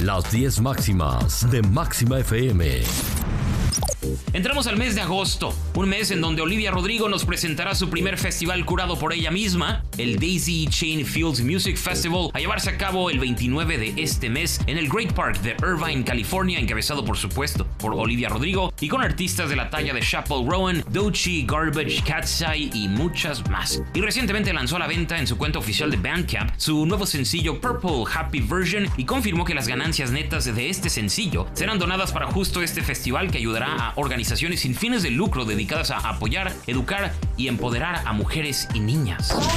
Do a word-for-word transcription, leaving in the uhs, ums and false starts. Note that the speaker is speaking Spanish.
Las diez máximas de Máxima F M. Entramos al mes de agosto, un mes en donde Olivia Rodrigo nos presentará su primer festival curado por ella misma, el Daisy Chain Fields Music Festival, a llevarse a cabo el veintinueve de este mes en el Great Park de Irvine, California, encabezado por supuesto por Olivia Rodrigo y con artistas de la talla de Chappell Rowan, Doechii, Garbage, Katseye y muchas más. Y recientemente lanzó a la venta en su cuenta oficial de Bandcamp su nuevo sencillo Purple Happy Version y confirmó que las ganancias netas de este sencillo serán donadas para justo este festival que ayudará a organizaciones sin fines de lucro dedicadas a apoyar, educar y empoderar a mujeres y niñas.